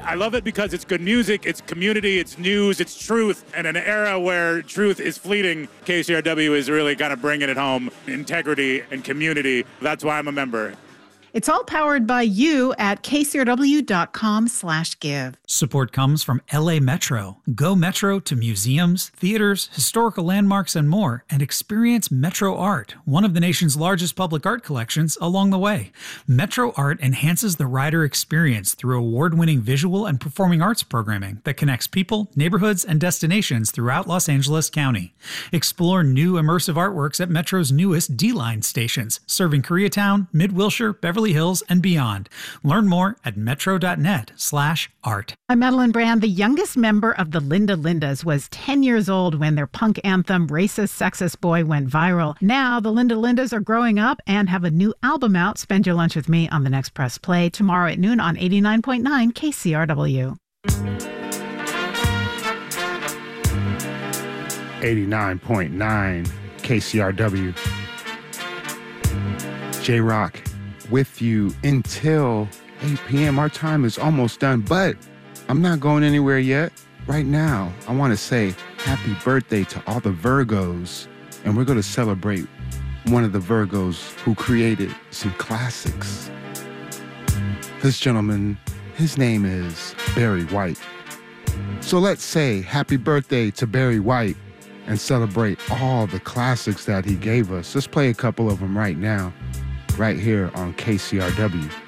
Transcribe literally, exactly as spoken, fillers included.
I love it because it's good music, it's community, it's news, it's truth. And in an era where truth is fleeting, K C R W is really kind of bringing it home. Integrity and community. That's why I'm a member. It's all powered by you at kcrw.com slash give. Support comes from L A Metro. Go Metro to museums, theaters, historical landmarks, and more, and experience Metro Art, one of the nation's largest public art collections, along the way. Metro Art enhances the rider experience through award-winning visual and performing arts programming that connects people, neighborhoods, and destinations throughout Los Angeles County. Explore new immersive artworks at Metro's newest D-Line stations, serving Koreatown, Mid-Wilshire, Beverly Hills, and beyond. Learn more at metro.net slash art. I'm Madeline Brand. The youngest member of the Linda Lindas was ten years old when their punk anthem, Racist Sexist Boy, went viral. Now, the Linda Lindas are growing up and have a new album out. Spend your lunch with me on the next Press Play tomorrow at noon on eighty-nine point nine K C R W. eighty-nine point nine K C R W. J-Rock with you until eight p.m. Our time is almost done, but I'm not going anywhere yet. Right now, I want to say happy birthday to all the Virgos, and we're going to celebrate one of the Virgos who created some classics. This gentleman, his name is Barry White. So let's say happy birthday to Barry White and celebrate all the classics that he gave us. Let's play a couple of them right now, right here on K C R W.